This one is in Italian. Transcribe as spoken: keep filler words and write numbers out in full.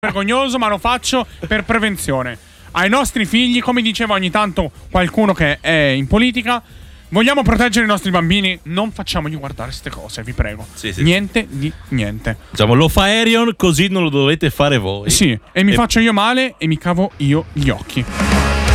vergognoso, ma lo faccio per prevenzione. Ai nostri figli, come diceva ogni tanto qualcuno che è in politica, vogliamo proteggere i nostri bambini, non facciamogli guardare queste cose, vi prego. Sì, sì, niente sì. di niente. Diciamo, lo fa Arion, così non lo dovete fare voi. Sì, e mi e... faccio io male e mi cavo io gli occhi.